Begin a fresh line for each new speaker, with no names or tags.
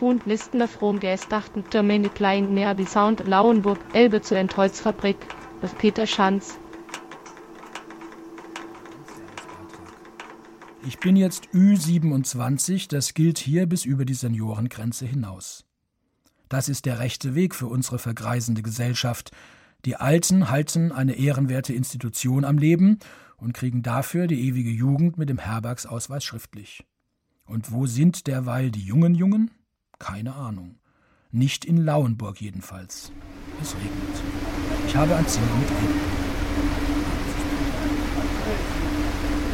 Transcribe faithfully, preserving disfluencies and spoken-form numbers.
Pfund listende Fromgeestdachten der meine kleinen Nerbi Sound Lauenburg, Elbe zur Entholzfabrik, auf Peter Schanz.
Ich bin jetzt Ü siebenundzwanzig, das gilt hier bis über die Seniorengrenze hinaus. Das ist der rechte Weg für unsere vergreisende Gesellschaft. Die Alten halten eine ehrenwerte Institution am Leben und kriegen dafür die ewige Jugend mit dem Herbergsausweis schriftlich. Und wo sind derweil die jungen Jungen? Keine Ahnung. Nicht in Lauenburg jedenfalls. Es regnet. Ich habe ein Zimmer mit Elbe.